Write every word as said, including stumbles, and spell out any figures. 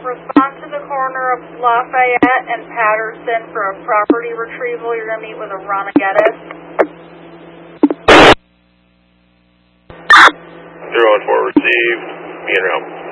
respond to the corner of Lafayette and Patterson for a property retrieval. You're going to meet with a Rana Geddes. zero one four received. Being around.